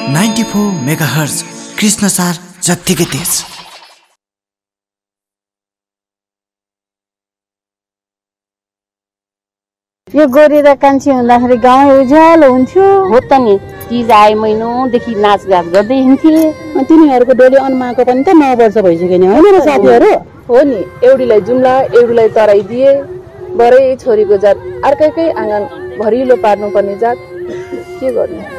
94 megahertz Krishnasar जत्तिकै तेज। यो गोरी र कान्छी हुँदाखेरि गाउँ उज्यालो हुन्थ्यो। हो त नि, चिज आए महिनौदेखि नाचगाच गर्दै हिँड्थे। तिनीहरूको डोली अनुमाको पनि त 9 वर्ष भइसक्यो नि, होइन र साथीहरू? हो नि, एउटीलाई जुम्ला एउटीलाई तराइदिए। बरै छोरीको जात अर्कैकै आँगन भरिलो पार्नुपर्ने जात, के गर्नु।